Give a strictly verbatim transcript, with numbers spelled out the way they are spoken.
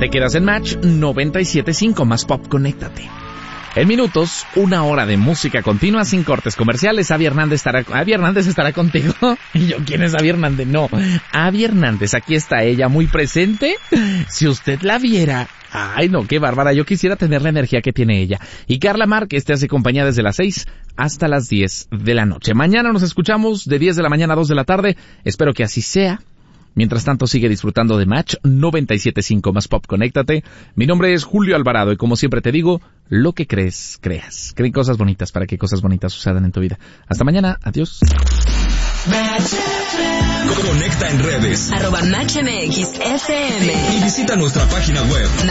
Te quedas en Match noventa y siete punto cinco, más pop, conéctate. En minutos, una hora de música continua sin cortes comerciales. Avi Hernández estará, Avi Hernández estará contigo. Y yo, ¿quién es Avi Hernández? No, Avi Hernández, aquí está ella, muy presente. Si usted la viera, ay no, qué bárbara, yo quisiera tener la energía que tiene ella. Y Carla Márquez te hace compañía desde las seis hasta las diez de la noche. Mañana nos escuchamos de diez de la mañana a dos de la tarde. Espero que así sea. Mientras tanto, sigue disfrutando de Match noventa y siete punto cinco, más pop, conéctate. Mi nombre es Julio Alvarado y como siempre te digo, lo que crees, creas. Creen cosas bonitas para que cosas bonitas sucedan en tu vida. Hasta mañana, adiós. Conecta en redes arroba Match M X F M y visita nuestra página web